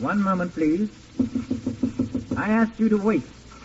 One moment, please. I asked you to wait.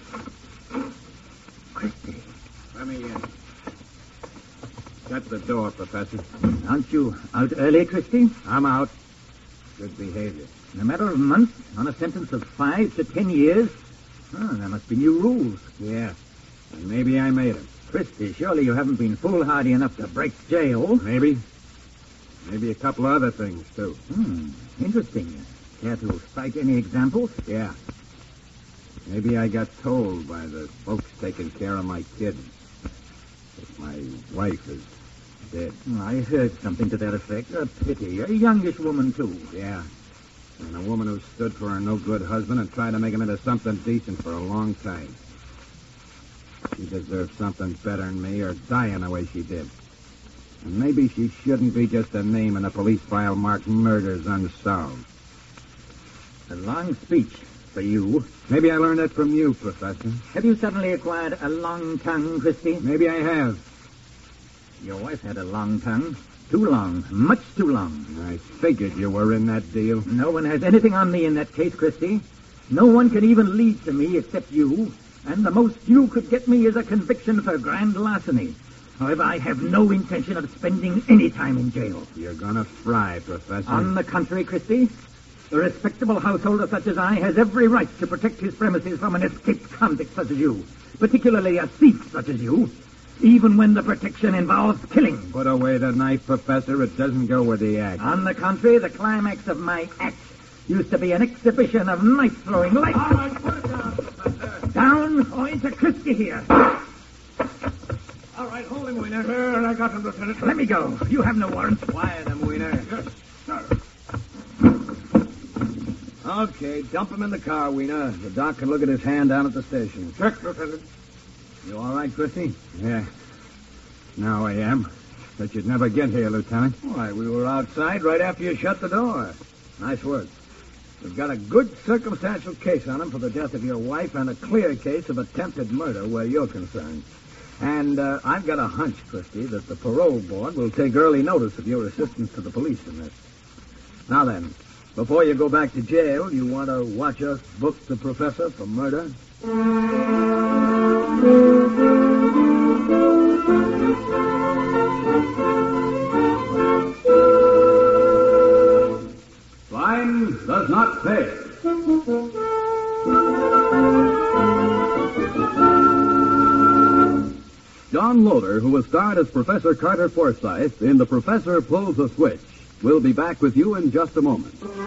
Christie. Let me in. Shut the door, Professor. Aren't you out early, Christie? I'm out. Good behavior. In a matter of months, on a sentence of 5 to 10 years? Oh, there must be new rules. Yeah. And maybe I made them. Christie, surely you haven't been foolhardy enough to break jail. Maybe. Maybe a couple of other things, too. Interesting. Care to cite any examples? Yeah. Maybe I got told by the folks taking care of my kid that my wife is dead. I heard something to that effect. A pity. A youngish woman, too. Yeah. And a woman who stood for her no-good husband and tried to make him into something decent for a long time. She deserves something better than me, or die in the way she did. And maybe she shouldn't be just a name in a police file marked Murders Unsolved. A long speech for you. Maybe I learned that from you, Professor. Have you suddenly acquired a long tongue, Christie? Maybe I have. Your wife had a long tongue. Too long. Much too long. I figured you were in that deal. No one has anything on me in that case, Christie. No one can even lead to me except you. And the most you could get me is a conviction for grand larceny. However, I have no intention of spending any time in jail. You're gonna fry, Professor. On the contrary, Christie, a respectable householder such as I has every right to protect his premises from an escaped convict such as you, particularly a thief such as you, even when the protection involves killing. Put away the knife, Professor. It doesn't go with the act. On the contrary, the climax of my act used to be an exhibition of knife-throwing like... All right, put it down, Professor. Down, or into Christie here. All right, hold him, Wiener. There, I got him, Lieutenant. Let me go. You have no warrant. Quiet him, Wiener. Yes, sir. Okay, dump him in the car, Wiener. The doc can look at his hand down at the station. Check, Lieutenant. You all right, Christie? Yeah. Now I am. But you'd never get here, Lieutenant. Why, we were outside right after you shut the door. Nice work. We've got a good circumstantial case on him for the death of your wife and a clear case of attempted murder where you're concerned. And I've got a hunch, Christie, that the parole board will take early notice of your assistance to the police in this. Now then, before you go back to jail, you want to watch us book the professor for murder? Crime does not pay. John Loder, who was starred as Professor Carter Forsyth in The Professor Pulls a Switch, will be back with you in just a moment.